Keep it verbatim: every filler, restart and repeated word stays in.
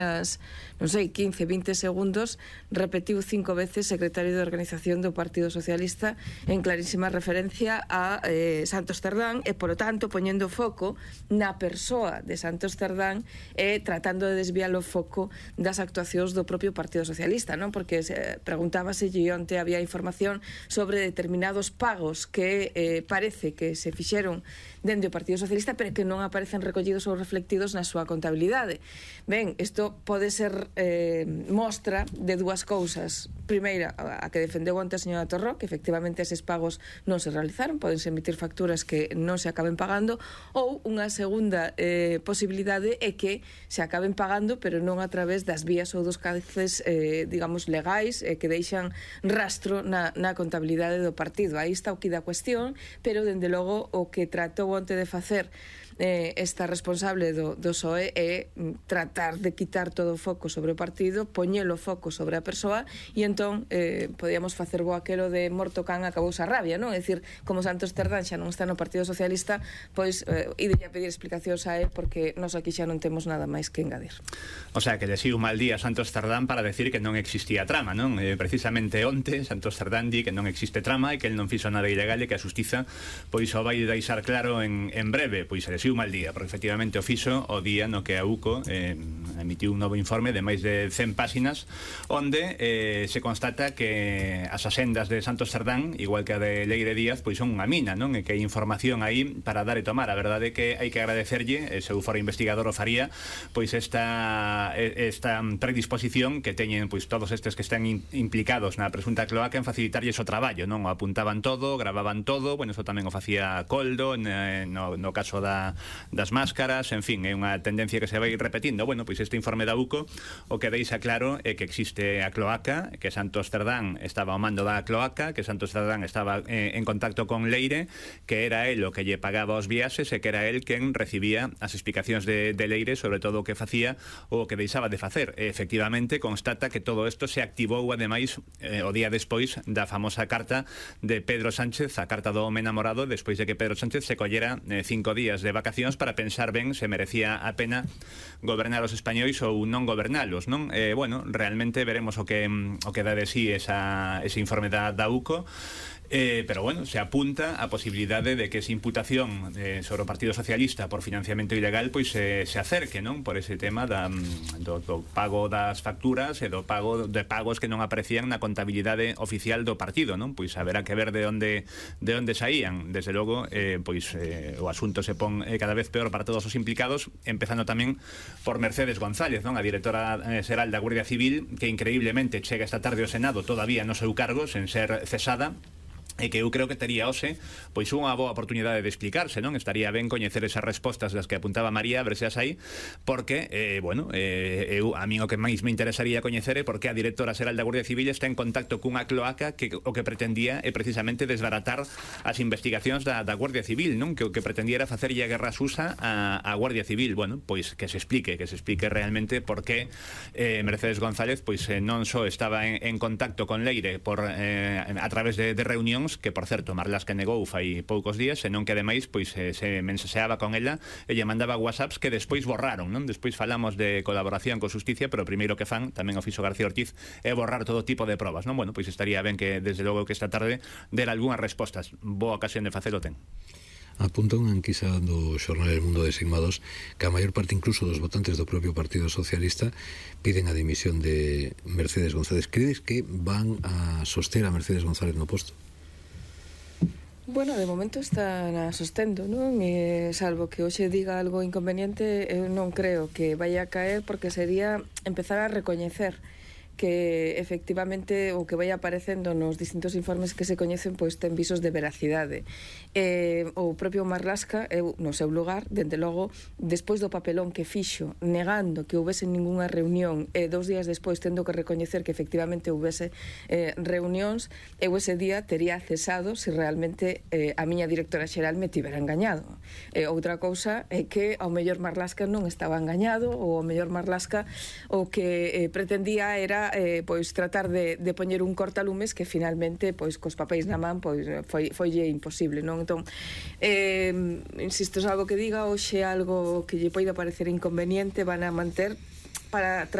non sei, quince, vinte segundos repetiu cinco veces secretario de Organización do Partido Socialista en clarísima referencia a eh, Santos Cerdán e, polo tanto, poñendo foco na persoa de Santos Cerdán e tratando de desviar o foco das actuacións do propio Partido Socialista, non? Porque eh, preguntábase e onte había información sobre determinados pagos que eh, parece que se fixeron dende o Partido Socialista pero que non aparecen recollidos ou reflectidos na súa contabilidade. Ben, isto pode ser eh, mostra de dúas cousas. Primeira, a que defendeu onte a señora Torró, que efectivamente eses pagos non se realizaron, podense emitir facturas que non se acaben pagando, ou unha segunda eh, posibilidade é que se acaben pagando, pero non a través das vías ou dos cauces, eh, digamos, legais, eh, que deixan rastro na, na contabilidade do partido. Aí está o que da cuestión, pero, dende logo, o que tratou onte de facer eh, esta responsable do, do P S O E é tratar de quitar todo o foco sobre o partido, poñelo foco sobre a persoa e entón eh, podíamos facer bo aquelo de morto can acabou a rabia, non? É dicir, como Santos Cerdán xa non está no Partido Socialista, pois eh, idelle a pedir explicacións a él porque nós aquí xa non temos nada máis que engadir. O sea, que le sigo un mal día a Santos Cerdán para decir que non existía trama, non? Eh, precisamente onte Santos Cerdán di que non existe trama e que el non fixo nada ilegal e que a Xustiza pois o vai deixar claro en, en breve. Pois se le sigo un mal día, porque efectivamente o fixo o día no que a U C O eh, emitiu un novo informe de máis de cen páxinas onde eh, se constata que as asendas de Santos Cerdán, igual que a de Leire Díaz, pois son unha mina, non? E que hai información aí para dar e tomar. A verdade é que hai que agradecerlle, e se eu fora investigador o faría, pois esta esta predisposición que teñen pois todos estes que están in, implicados na presunta cloaca en facilitarlles o traballo, non? O apuntaban todo, gravaban todo, bueno, eso tamén o facía Coldo no, no caso da das máscaras, en fin, é unha tendencia que se vai repetindo. Bueno, pois este informe da U C O o que deixa claro é que existe a cloaca, que Santos Cerdán estaba ao mando da cloaca, que Santos Cerdán estaba eh, en contacto con Leire, que era el o que lle pagaba os viaxes e que era el quen recibía as explicacións de, de Leire sobre todo o que facía ou o que deixaba de facer. E, efectivamente, constata que todo isto se activou ademais eh, o día despois da famosa carta de Pedro Sánchez, a carta do home namorado, despois de que Pedro Sánchez se collera eh, cinco días de vacacións para pensar ben se merecía a pena gobernar os españois ou non gobernalos, non? Eh, bueno, realmente veremos o que o que dá de sí esa, ese informe da, da U C O. Eh, pero bueno, se apunta a posibilidade de que esa imputación eh, sobre o Partido Socialista por financiamento ilegal pois se, se acerque, non? Por ese tema da, do, do pago das facturas e do pago de pagos que non aparecían na contabilidade oficial do partido, non? Pois haberá que ver de onde de onde saían. Desde logo, eh, pois eh, o asunto se pon eh, cada vez peor para todos os implicados, empezando tamén por Mercedes González, non? A directora eh, xeral da Guardia Civil, que increíblemente chega esta tarde ao Senado todavía no seu cargo, sen ser cesada, e que eu creo que tería hoxe pois unha boa oportunidade de explicarse, non? Estaría ben coñecer esas respostas das que apuntaba María, a ver se as hai, porque, eh, bueno, eh, eu, a mí o que máis me interesaría coñecer é porque a directora xeral da Guardia Civil está en contacto cunha cloaca que o que pretendía é precisamente desbaratar as investigacións da, da Guardia Civil, non? Que o que pretendía era facerlle a guerra susa a, a Guardia Civil. Bueno, pois que se explique, que se explique realmente por que eh, Mercedes González pois eh, non só estaba en, en contacto con Leire por, eh, a través de, de reunións, que por certo Marlaska negou fai poucos días, senón que ademais pois eh, se mensaxeaba con ela e lle mandaba whatsapps que despois borraron, non? Despois falamos de colaboración con Xusticia, pero o primeiro que fan, tamén o fixo García Ortiz, é borrar todo tipo de probas, non? Bueno, pois estaría ben que desde logo que esta tarde der algunhas respostas. Boa ocasión de facelo ten. Apunta unha enquisa do xornal El Mundo de Sigmados que a maior parte incluso dos votantes do propio Partido Socialista piden a dimisión de Mercedes González. Credes que van a soster a Mercedes González no posto? Bueno, de momento está na sostendo, non? E, salvo que hoxe diga algo inconveniente, eu non creo que vaya a caer, porque sería empezar a recoñecer que efectivamente o que vai aparecendo nos distintos informes que se coñecen pois ten visos de veracidade. Eh, o propio Marlaska, eu, no seu lugar, dende logo, despois do papelón que fixo negando que houvese ningunha reunión e dous días despois tendo que recoñecer que efectivamente houvese eh, reunións, eu ese día tería cesado se realmente eh, a miña directora xeral me tivera engañado. Eh, outra cousa é que ao mellor Marlaska non estaba engañado, ou ao mellor Marlaska o que eh, pretendía era Eh, pois tratar de, de poñer un cortalumes que finalmente pois cos papéis na man pois foi foille imposible, non? Entón, eh, insisto, é algo que diga hoxe, algo que lle poida parecer inconveniente, van a manter para